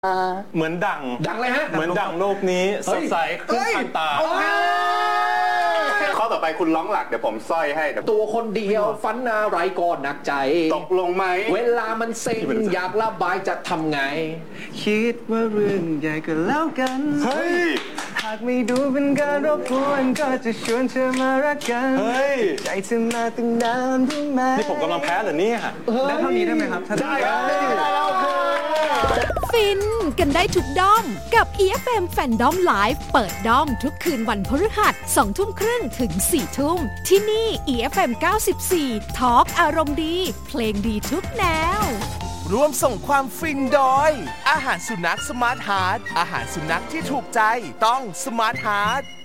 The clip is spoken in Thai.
เหมือนดังเลยฮะเหมือนดังโลกนี้สดใสขึ้นทันตาข้อต่อไปคุณร้องหลักเดี๋ยวผมสร้อยให้ตัวคนเดียวฝันอะไรก็หนักใจตกลงไหมเวลามันเซ็งอยากระบายจะทำไงคิดว่าเรื่องใหญ่ก็แล้วกันเฮ้ยหากไม่ดูเป็นการรบกวนก็จะชวนเธอมารักกันเฮ้ยใจเธอมาตั้งนานรู้ไหมนี่ผมกำลังแพ้เหรอเนี่ยได้เท่านี้ได้ไหมครับได้แล้วฟินกันได้ทุกด้อมกับ EFM Fandom Live เปิดด้อมทุกคืนวันพฤหัส 20:30 ถึง 4 ทุ่มที่นี่ EFM 94 Talk อารมณ์ดีเพลงดีทุกแนวร่วมส่งความฟินโดยอาหารสุนัขสมาร์ทฮาร์ทอาหารสุนัขที่ถูกใจต้องสมาร์ทฮาร์ท